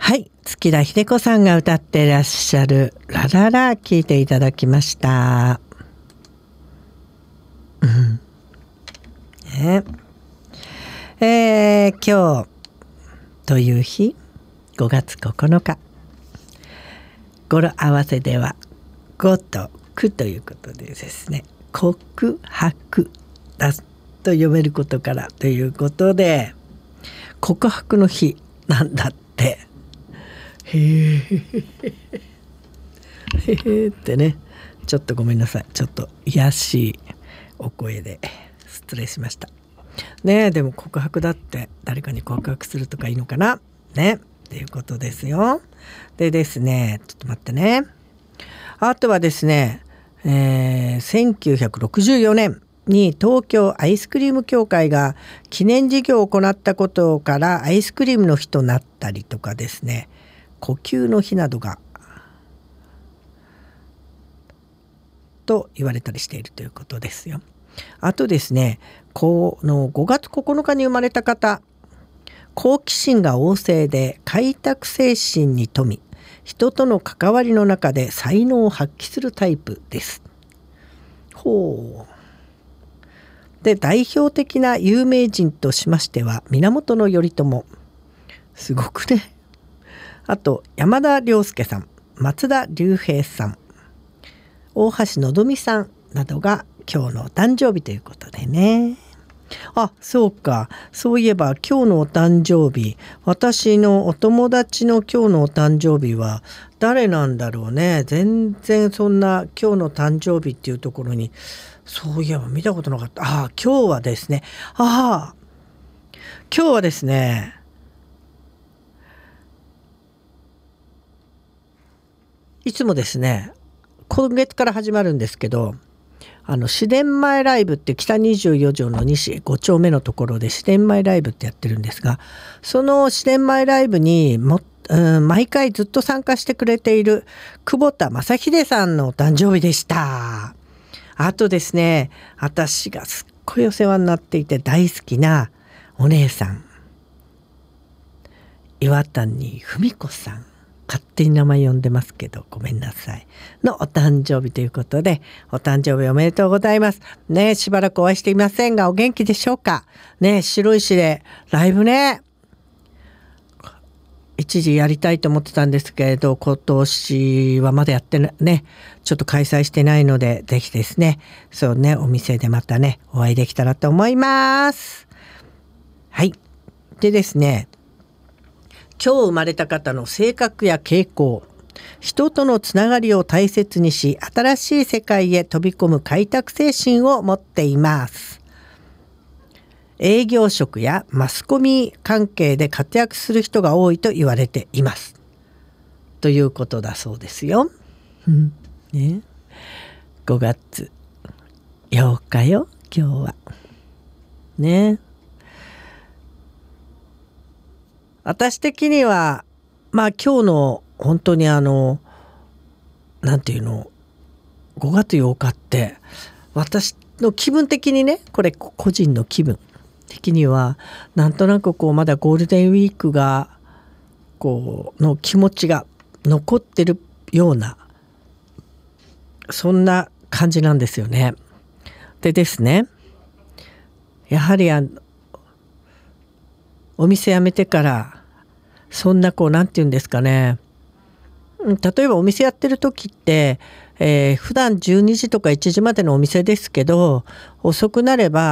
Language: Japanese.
はい、月田秀子さんが歌っていらっしゃるラララ聞いていただきました。今日という日、5月9日、語呂合わせでは語と句ということでですね、告白だと読めることからということで、告白の日なんだって。へーってね、ちょっとごめんなさい、ちょっと癒やしいお声で失礼しましたね。でも告白だって、誰かに告白するとかいいのかなねっていうことですよ。でですね、ちょっと待ってね。あとはですね、1964年に東京アイスクリーム協会が記念事業を行ったことからアイスクリームの日となったりとかですね、呼吸の日などがと言われたりしているということですよ。あとですね、この5月9日に生まれた方、好奇心が旺盛で開拓精神に富み、人との関わりの中で才能を発揮するタイプです。ほう。で、代表的な有名人としましては源頼朝、すごくね。あと山田涼介さん、松田龍平さん、大橋のぞみさんなどが今日のお誕生日ということでね。あ、そうか。そういえば今日のお誕生日、私のお友達の今日のお誕生日は誰なんだろうね。全然そんな今日の誕生日っていうところに、そういえば見たことなかった。今日はですね、いつもですね、今月から始まるんですけど、市電前ライブって北24条の西5丁目のところで市電前ライブってやってるんですが、その市電前ライブに毎回ずっと参加してくれている久保田正秀さんのお誕生日でした。あとですね、私がすっごいお世話になっていて大好きなお姉さん、岩谷文子さん、勝手に名前呼んでますけどごめんなさいのお誕生日ということで、お誕生日おめでとうございますね。しばらくお会いしていませんがお元気でしょうかね。白石でライブね、一時やりたいと思ってたんですけれど、今年はまだやってね、ちょっと開催してないので、ぜひですね、そうね、お店でまたねお会いできたらと思います。はい。でですね、今日生まれた方の性格や傾向、人とのつながりを大切にし、新しい世界へ飛び込む開拓精神を持っています。営業職やマスコミ関係で活躍する人が多いと言われています。ということだそうですよ。ね、5月8日よ、今日は。ね。私的には今日の本当になんていうの、5月8日って私の気分的にね、これ個人の気分的にはなんとなくまだゴールデンウィークがの気持ちが残ってるような、そんな感じなんですよね。でですね、やはりお店辞めてからそんななんていうんですかね、例えばお店やってる時って、普段12時とか1時までのお店ですけど、遅くなれば